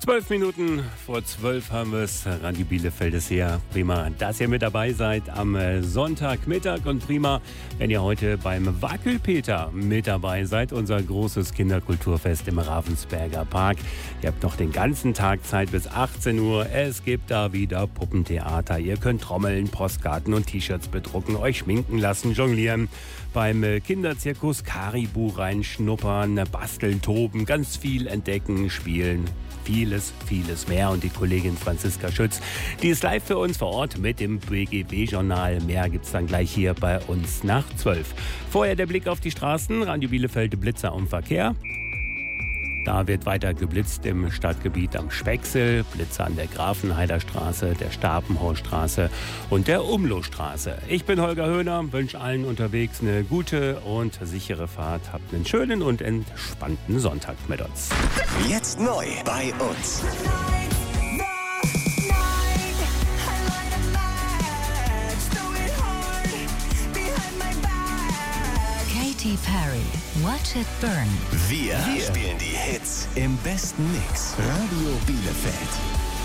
12 Minuten vor 12 haben wir es. Radio Bielefeld ist hier. Prima, dass ihr mit dabei seid am Sonntagmittag. Und prima, wenn ihr heute beim Wackelpeter mit dabei seid. Unser großes Kinderkulturfest im Ravensberger Park. Ihr habt noch den ganzen Tag Zeit bis 18 Uhr. Es gibt da wieder Puppentheater. Ihr könnt trommeln, Postkarten und T-Shirts bedrucken, euch schminken lassen, jonglieren. Beim Kinderzirkus Karibu reinschnuppern, basteln, toben, ganz viel entdecken, spielen. Vieles mehr. Und die Kollegin Franziska Schütz, die ist live für uns vor Ort mit dem BGB-Journal. Mehr gibt's dann gleich hier bei uns nach 12. Vorher der Blick auf die Straßen. Radio Bielefeld, Blitzer und Verkehr. Da wird weiter geblitzt im Stadtgebiet am Spexel, Blitzer an der Grafenheider Straße, der Stapenhausstraße und der Umlohstraße. Ich bin Holger Höhner, wünsche allen unterwegs eine gute und sichere Fahrt. Habt einen schönen und entspannten Sonntag mit uns. Jetzt neu bei uns. Katy Perry, Watch It Burn. Wir spielen die Hits im besten Mix. Radio Bielefeld.